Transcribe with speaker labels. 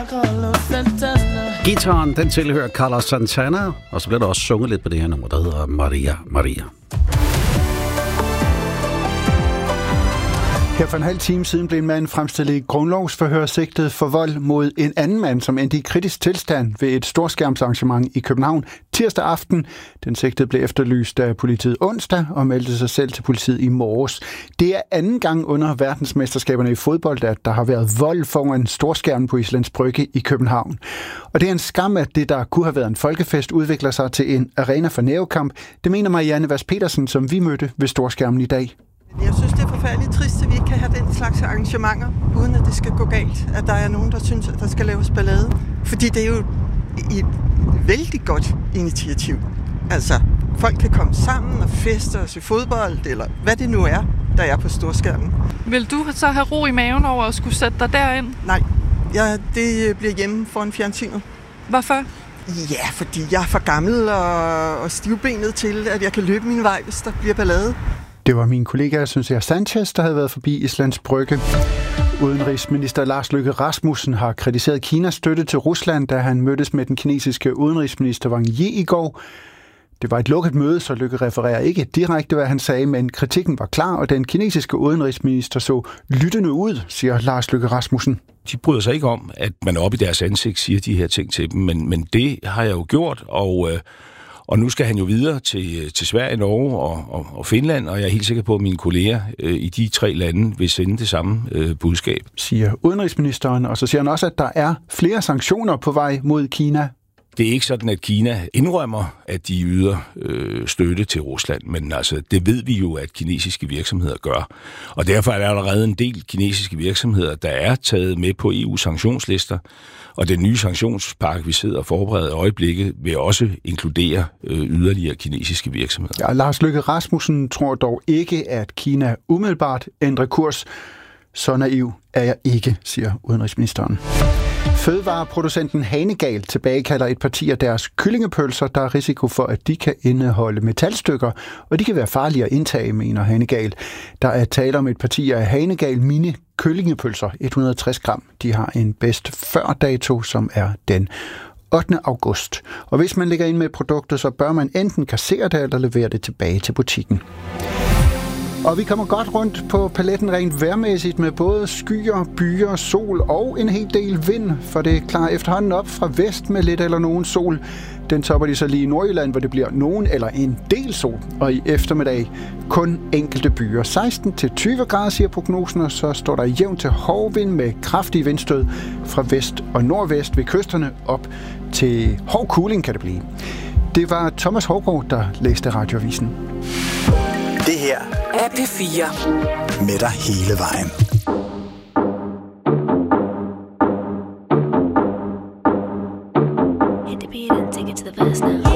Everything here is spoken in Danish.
Speaker 1: Gitaren, den tilhører Carlos Santana, og så bliver der også sunget lidt på det her nummer, der hedder Maria, Maria.
Speaker 2: Her for en halv time siden blev en mand fremstillet i grundlovsforhør sigtet for vold mod en anden mand, som endte i kritisk tilstand ved et storskærmsarrangement i København tirsdag aften. Den sigtede blev efterlyst af politiet onsdag og meldte sig selv til politiet i morges. Det er anden gang under verdensmesterskaberne i fodbold, at der har været vold foran storskærmen på Islands Brygge i København. Og det er en skam, at det, der kunne have været en folkefest, udvikler sig til en arena for nævekamp. Det mener Marianne Vaz Petersen, som vi mødte ved storskærmen i dag.
Speaker 3: Jeg synes, det er forfærdeligt trist, at vi ikke kan have den slags arrangementer, uden at det skal gå galt. At der er nogen, der synes, at der skal laves ballade. Fordi det er jo et vældig godt initiativ. Altså, folk kan komme sammen og feste og se fodbold, eller hvad det nu er, der er på storskærmen.
Speaker 4: Vil du så have ro i maven over at skulle sætte dig derind?
Speaker 3: Nej, det bliver hjemme foran fjernsynet.
Speaker 4: Hvorfor?
Speaker 3: Ja, fordi jeg er for gammel og stivbenet til, at jeg kan løbe min vej, hvis der bliver ballade.
Speaker 2: Det var min kollega, Cynthia Sanchez, der havde været forbi Islands Brygge. Udenrigsminister Lars Løkke Rasmussen har kritiseret Kinas støtte til Rusland, da han mødtes med den kinesiske udenrigsminister Wang Yi i går. Det var et lukket møde, så Løkke refererer ikke direkte, hvad han sagde, men kritikken var klar, og den kinesiske udenrigsminister så lyttende ud, siger Lars Løkke Rasmussen.
Speaker 5: De bryder sig ikke om, at man oppe i deres ansigt siger de her ting til dem, men det har jeg jo gjort, og nu skal han jo videre til Sverige, Norge og Finland, og jeg er helt sikker på, at mine kolleger i de 3 lande vil sende det samme budskab.
Speaker 2: Siger udenrigsministeren, og så siger han også, at der er flere sanktioner på vej mod Kina.
Speaker 5: Det er ikke sådan, at Kina indrømmer, at de yder støtte til Rusland, men altså, det ved vi jo, at kinesiske virksomheder gør. Og derfor er der allerede en del kinesiske virksomheder, der er taget med på EU-sanktionslister, og den nye sanktionspakke, vi sidder og forbereder i øjeblikket, vil også inkludere yderligere kinesiske virksomheder.
Speaker 2: Ja, Lars Løkke Rasmussen tror dog ikke, at Kina umiddelbart ændrer kurs. Så naiv er jeg ikke, siger udenrigsministeren. Fødevareproducenten Hanegal tilbagekalder et parti af deres kyllingepølser, der er risiko for, at de kan indeholde metalstykker, og de kan være farlige at indtage, mener Hanegal. Der er tale om et parti af Hanegal mini kyllingepølser, 160 gram. De har en bedst før dato, som er den 8. august. Og hvis man lægger ind med produktet, så bør man enten kassere det eller levere det tilbage til butikken. Og vi kommer godt rundt på paletten rent vejrmæssigt med både skyer, byer, sol og en hel del vind, for det klarer efterhånden op fra vest med lidt eller nogen sol. Den topper de så lige i Nordjylland, hvor det bliver nogen eller en del sol, og i eftermiddag kun enkelte byer. 16-20 grader, siger prognosen, og så står der jævnt til hård vind med kraftige vindstød fra vest og nordvest ved kysterne op til hård kuling kan det blive. Det var Thomas Hårgaard, der læste Radioavisen.
Speaker 6: Det her er P4. Med dig hele vejen.
Speaker 7: Hit the beat and take it to the verse now.